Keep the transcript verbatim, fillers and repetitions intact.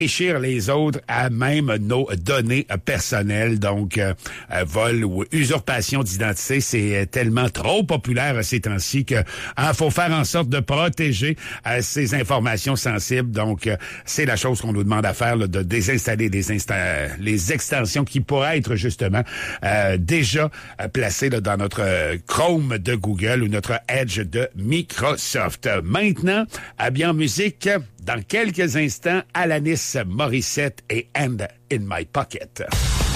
enrichir les autres à même nos données personnelles. Donc, euh, euh, vol ou usurpation d'identité, c'est tellement trop populaire ces temps-ci que hein, faut faire en sorte de protéger euh, ces informations sensibles. Donc, euh, c'est la chose qu'on nous demande à faire, là, de désinstaller les, insta- les extensions qui pourraient être justement euh, déjà euh, placées là, dans notre euh, Chrome de Google ou notre Edge de Microsoft. Maintenant, à bien en musique, dans quelques instants, Alanis Morissette et Hand in My Pocket.